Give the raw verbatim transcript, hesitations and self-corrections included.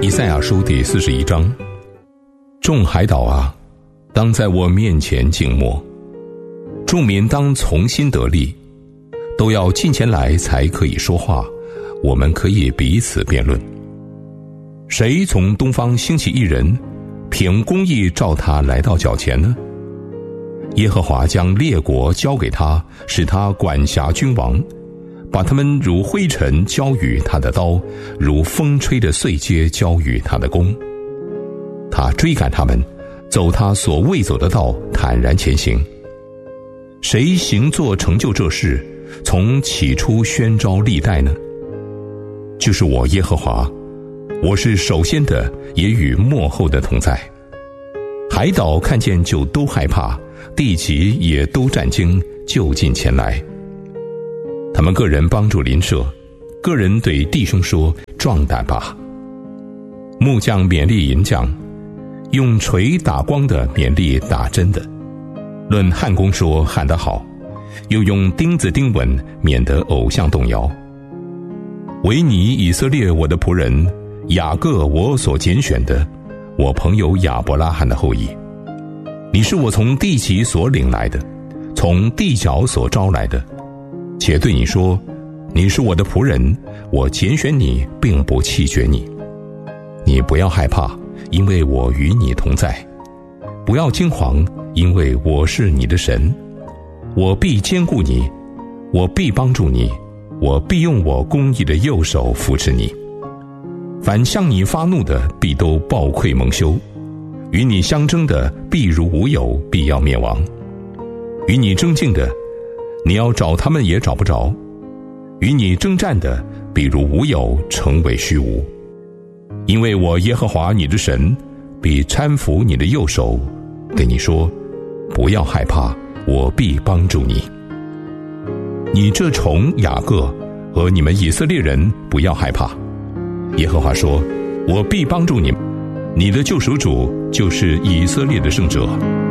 以赛亚书第四十一章，众海岛啊，当在我面前静默，众民当从心得力，都要近前来才可以说话，我们可以彼此辩论。谁从东方兴起一人，凭公义召他来到脚前呢？耶和华将列国交给他，使他管辖君王，把他们如灰尘交与他的刀，如风吹的碎秸交与他的弓。他追赶他们，走他所未走的道，坦然前行。谁行作成就这事，从起初宣召历代呢？就是我耶和华，我是首先的，也与末后的同在。海岛看见就都害怕，地极也都战惊，就近前来。他们个人帮助邻舍，个人对弟兄说：壮胆吧！木匠勉励银匠，用锤打光的勉励打针的。论焊工说焊得好，又用钉子钉稳，免得偶像动摇。唯你以色列我的仆人，雅各我所拣选的，我朋友亚伯拉罕的后裔。你是我从地极所领来的，从地角所招来的。且对你说，你是我的仆人，我拣选你，并不弃绝你。你不要害怕，因为我与你同在；不要惊惶，因为我是你的神。我必坚固你，我必帮助你，我必用我公义的右手扶持你。凡向你发怒的，必都暴愧蒙羞；与你相争的，必如无有，必要灭亡。与你争竞的，你要找他们也找不着；与你征战的，必如无有，成为虚无。因为我耶和华你的神必搀扶你的右手，对你说：不要害怕，我必帮助你。你这虫雅各和你们以色列人，不要害怕。耶和华说：我必帮助你们，你的救赎主就是以色列的圣者。